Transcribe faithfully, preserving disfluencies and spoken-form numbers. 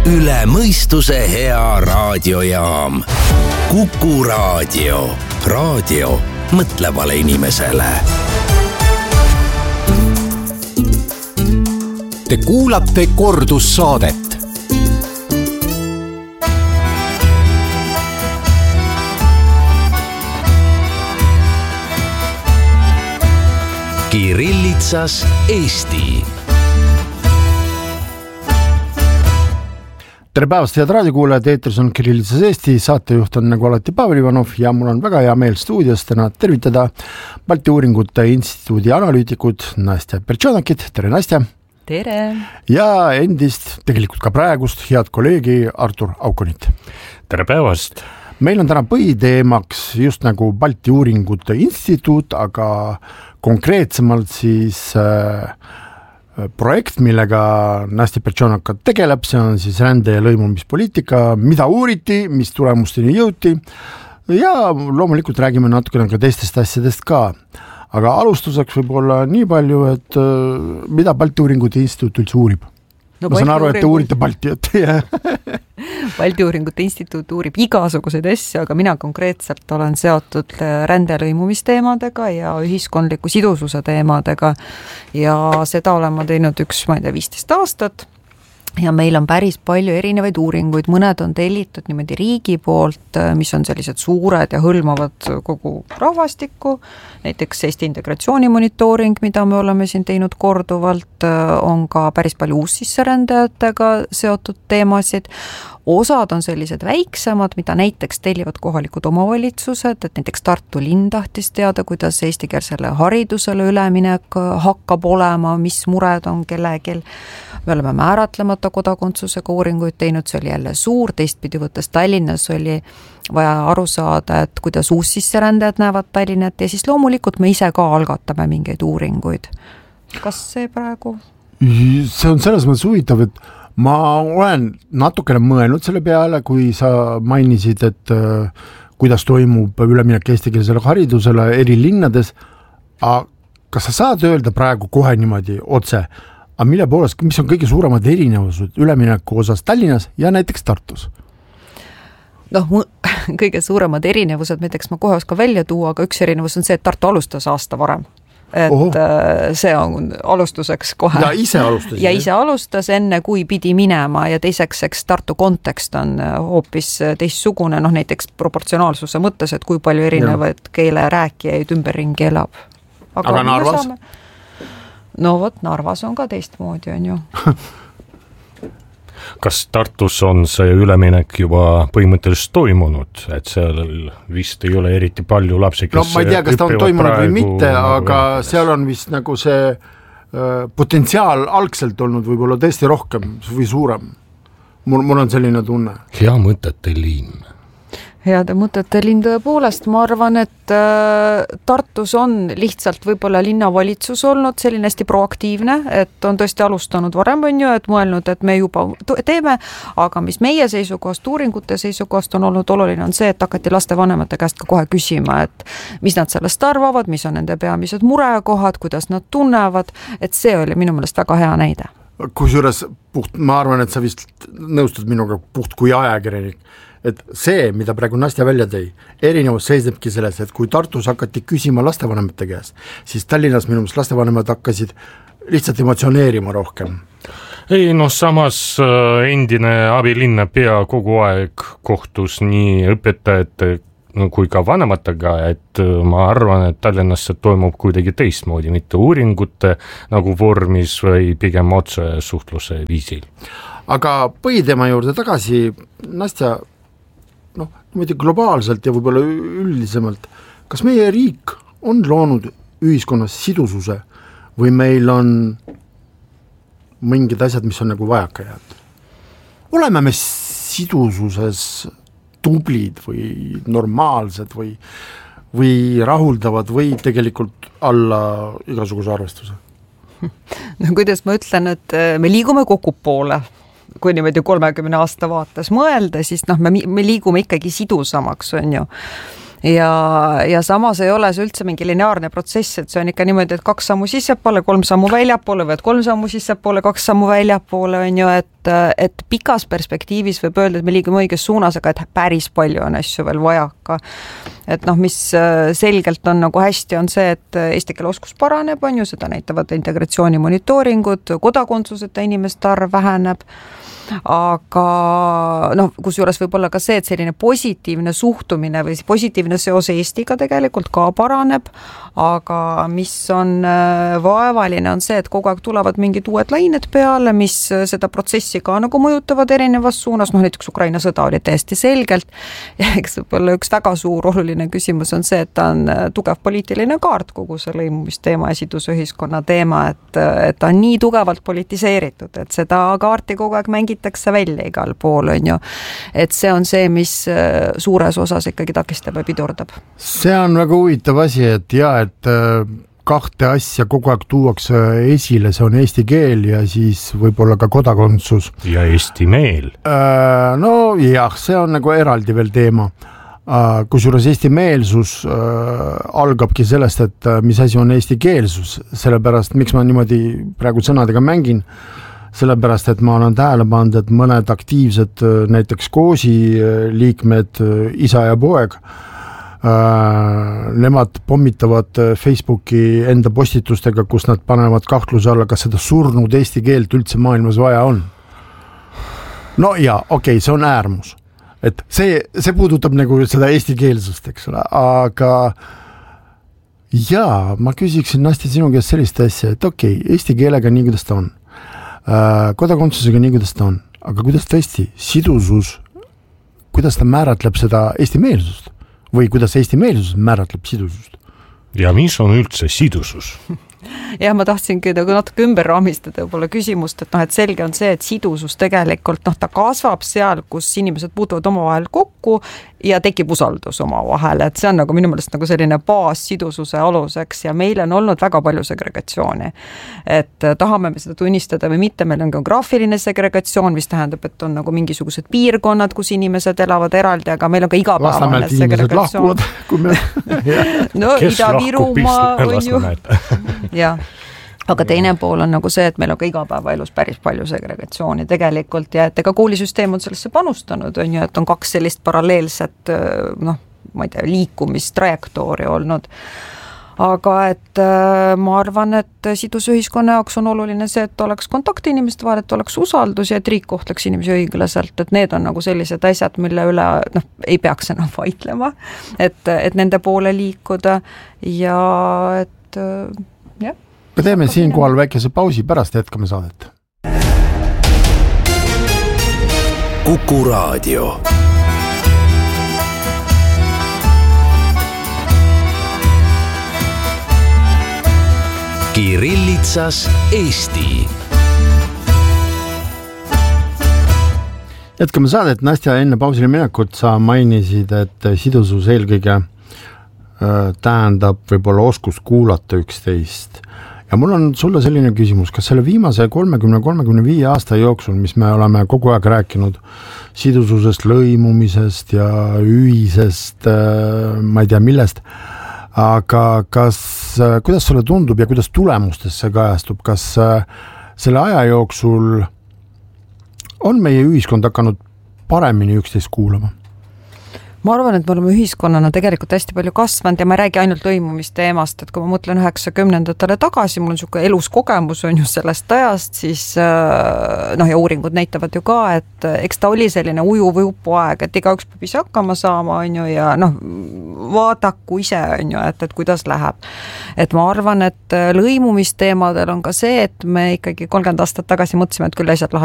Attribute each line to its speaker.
Speaker 1: üle mõistuse hea raadiojaam. Kuku raadio. Raadio mõtlevale inimesele.
Speaker 2: Te kuulate kordussaadet.
Speaker 1: Kirillitsas Eesti.
Speaker 3: Tere päevast, head raadiokuulajad, eetris on Kirillitsas Eesti, saatejuht on nagu alati Pavel Ivanov ja mul on väga hea meel stuudios täna tervitada Balti Uuringute Instituudi analüütikud Nastja Pertšonakit. Tere, Nastja!
Speaker 4: Tere!
Speaker 3: Ja endist, tegelikult ka praegust, head kolleegi Artur Aukonit.
Speaker 5: Tere päevast!
Speaker 3: Meil on täna põhiteemaks just nagu Balti Uuringute Instituut, aga konkreetsemalt siis äh, projekt, millega Nastja Pertšonaka tegeleb, see on siis rände- ja lõimumispoliitika, mida uuriti, mis tulemusteni jõuti ja loomulikult räägime natukene ka teistest asjadest ka. Aga alustuseks võib-olla nii palju, et äh, mida Balti Uuringute Instituut üldse uurib? No, ma saan aru, et te uurite Balti, et
Speaker 4: Balti Uuringute Instituut uurib igasuguseid asju, aga mina konkreetselt olen seotud rände- lõimumisteemadega ja ühiskondliku sidususe teemadega ja seda olen ma teinud üks, ma ei tea, viisteist aastat ja meil on päris palju erinevaid uuringuid, mõned on tellitud niimoodi riigi poolt, mis on sellised suured ja hõlmavad kogu rahvastikku, näiteks Eesti integratsiooni monitooring, mida me oleme siin teinud korduvalt, on ka päris palju uussisserändajatega seotud teemasid, osad on sellised väiksemad, mida näiteks tellivad kohalikud omavalitsused, et näiteks Tartu linn tahtis teada, kuidas eestikeelsele haridusele üleminek hakkab olema, mis mured on kellegil. Me oleme määratlemata kodakondsusega uuringuid teinud, see oli jälle suur, teistpidi võttes Tallinnas oli vaja aru saada, et kuidas uussisserändajad näevad Tallinnat ja siis loomulikult me ise ka algatame mingeid uuringuid. Kas see praegu?
Speaker 3: See on selles mõttes huvitav, et ma olen natukene mõelnud selle peale, kui sa mainisid, et äh, kuidas toimub üleminek eestikeelsele haridusele eri linnades. Aga kas sa saad öelda praegu kohe niimoodi otse, aga mille poolest, mis on kõige suuremad erinevused ülemineku osas Tallinnas ja näiteks Tartus?
Speaker 4: Noh, kõige suuremad erinevused, näiteks ma kohe oskan välja tuua, aga üks erinevus on see, et Tartu alustas aasta varem. Et Oho. see on alustuseks kohe.
Speaker 3: Ja ise alustas.
Speaker 4: Ja ise alustas enne, kui pidi minema ja teiseks, eks Tartu kontekst on hoopis teistsugune, noh näiteks proportsionaalsuse mõttes, et kui palju erinevaid ja. keele rääkijaid ümberringi elab.
Speaker 3: Aga, aga Narvas? Saame...
Speaker 4: No vot, Narvas on ka teistmoodi, on ju.
Speaker 5: Kas Tartus on see üleminek juba põhimõtteliselt toimunud, et seal vist ei ole eriti palju lapsi, kes
Speaker 3: no ma ei tea, kas ta on toimunud praegu, või mitte, aga või... seal on vist nagu see äh, potentsiaal algselt olnud võib-olla tõesti rohkem või suurem. Mul, mul on selline tunne.
Speaker 5: Hea mõtete linn.
Speaker 4: Heade mõtete linn tõepoolest, ma arvan, et äh, Tartus on lihtsalt võib-olla linnavalitsus olnud selline hästi proaktiivne, et on tõesti alustanud varem, on ju, et mõelnud, et me juba teeme, aga mis meie seisukohast, uuringute seisukohast on olnud oluline, on see, et hakati lastevanemate käest ka kohe küsima, et mis nad sellest arvavad, mis on nende peamised murekohad, kuidas nad tunnevad, et see oli minu meelest väga hea näide.
Speaker 3: Kusjuures puht, ma arvan, et sa vist nõustud minuga puht kui ajakirjanik, et see, mida praegu Nastja välja tõi, erinevus seisnebki selles, et kui Tartus hakati küsima lastevanemate käest, siis Tallinnas minu meelest lastevanemad hakkasid lihtsalt emotsioneerima rohkem.
Speaker 5: Ei, no samas endine abilinnapea kogu aeg kohtus nii õpetajate kui ka vanematega, et ma arvan, et Tallinnas see toimub kuidagi teistmoodi, mitte uuringute nagu vormis või pigem otse suhtluse viisil.
Speaker 3: Aga põhiteema juurde tagasi, Nastja, noh, niimoodi globaalselt ja võib-olla üldisemalt, kas meie riik on loonud ühiskonnas sidususe või meil on mingid asjad, mis on nagu vajaka jäänud? Oleme me sidususes tublid või normaalsed või, või rahuldavad või tegelikult alla igasuguse arvestuse?
Speaker 4: No kuidas ma ütlen, et me liigume kokku poole, kui niimoodi kolmekümne aasta vaates mõelda, siis noh, me, me liigume ikkagi sidusamaks, on ju. Ja, ja samas ei ole see üldse mingi lineaarne protsess, et see on ikka niimoodi, et kaks sammu sissepoole, kolm sammu väljapoole või et kolm sammu sissepoole, kaks sammu väljapoole, on ju, et et, et pikas perspektiivis võib öelda, et me liigume õiges suunas, aga et päris palju on asju veel vajaka. Et noh, mis selgelt on nagu hästi, on see, et eesti keele oskus paraneb, on ju, seda näitavad integratsiooni monitooringud, kodakondsuseta inimeste arv väheneb, aga noh, kusjuures võib olla ka see, et selline positiivne suhtumine või positiivne seos Eestiga tegelikult ka paraneb, aga mis on vaevaline, on see, et kogu aeg tulevad mingid uued lained peale, mis seda protsessi ka nagu mõjutavad erinevas suunas, noh näiteks Ukraina sõda oli täiesti selgelt, ja eks võib-olla üks väga suur oluline küsimus on see, et ta on tugev poliitiline kaart kogu see lõimumisteema ja sidusühiskonna teema, et, et ta on nii tugevalt politiseeritud, et seda kaarti kogu aeg mängib välja igal pool, on ju. Et see on see, mis suures osas ikkagi takistab ja pidurdab.
Speaker 3: See on väga huvitav asi, et jah, et kahte asja kogu aeg tuuakse esile, see on eesti keel ja siis võib-olla ka kodakondsus.
Speaker 5: Ja eesti meel.
Speaker 3: No jah, see on nagu eraldi veel teema. Kusjuures eesti meelsus algabki sellest, et mis asi on eesti keelsus, sellepärast miks ma niimoodi praegu sõnadega mängin, sellepärast, et ma olen tähele pannud, et mõned aktiivsed näiteks koosi liikmed, isa ja poeg, nemad pommitavad Facebooki enda postitustega, kus nad panevad kahtluse alla, kas seda surnud eesti keelt üldse maailmas vaja on. No ja, okei, okay, see on äärmus. Et see, see puudutab nagu seda eesti keelsust, eks ole, aga jaa, ma küsiksin Nastja sinu käest sellist asja, et okei, okay, eesti keelega nii, kuidas ta on. Kodakondsusega nii, kuidas ta on, aga kuidas tõesti sidusus, kuidas ta määratleb seda eesti meelsust või kuidas eesti meelsus määratleb sidusust?
Speaker 5: Ja mis on üldse sidusus?
Speaker 4: jah, ma tahtsingi natuke ümber raamistada võib-olla küsimust, et noh, et selge on see, et sidusus tegelikult, noh, ta kasvab seal, kus inimesed puutuvad omavahel kokku ja tekib usaldus oma vahel, et see on nagu minu meelest nagu selline baas sidususe aluseks ja meil on olnud väga palju segregatsiooni. Et tahame me seda tunnistada või mitte, meil on geograafiline segregatsioon, mis tähendab, et on nagu mingisugused piirkonnad, kus inimesed elavad eraldi, aga meil on ka igapäevane segregatsioon. no Ida-Virumaa on ju. jah. Aga teine pool on nagu see, et meil on ka igapäevaelus päris palju segregatsiooni tegelikult ja et ega koolisüsteem on sellesse panustanud, on ju, et on kaks sellist paralleelset, noh, ma ei tea, liikumistrajektoori olnud. Aga et ma arvan, et sidusühiskonna jaoks on oluline see, et oleks kontakt inimeste vahel, et oleks usaldus ja et riik kohtleks inimesi õiglaselt, et need on nagu sellised asjad, mille üle noh, ei peaks enam vaitlema, et, et nende poole liikuda ja et jah.
Speaker 3: Me teeme siin kohal väikese pausi, pärast jätkame saadet.
Speaker 1: Kuku Raadio. Kirillitsas Eesti.
Speaker 3: Jätkame saadet, Nastja, enne pausile minekut sa mainisid, et sidusus eelkõige tähendab võib-olla oskus kuulata üksteist. Ja mul on sulle selline küsimus, kas selle viimase kolmekümne kolmekümne viie aasta jooksul, mis me oleme kogu aeg rääkinud sidususest, lõimumisest ja ühisest, ma ei tea millest, aga kas, kuidas sulle tundub ja kuidas tulemustesse kajastub, kas selle aja jooksul on meie ühiskond hakanud paremini üksteist kuulama?
Speaker 4: Ma arvan, et me oleme ühiskonnana tegelikult hästi palju kasvanud ja ma ei räägi ainult lõimumisteemast, et kui ma mõtlen üheksakümnendatele tagasi, mul on niisugune elus kogemus on ju sellest ajast, siis noh ja uuringud näitavad ju ka, et eks ta oli selline ujuv upuaeg, et igaüks peab ise hakkama saama on ju ja noh, vaadaku ise on ju, et, et kuidas läheb. Et ma arvan, et lõimumisteemadel on ka see, et me ikkagi kolmkümmend aastat tagasi mõtlesime, et küll asjad